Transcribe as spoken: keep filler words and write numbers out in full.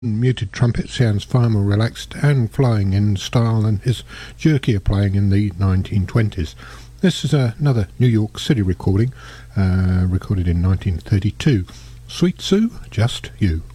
Muted trumpet sounds far more relaxed and flowing in style than his jerkier playing in the nineteen twenties. This is uh, another New York City recording, uh, recorded in nineteen thirty-two. Sweet Sue, Just You.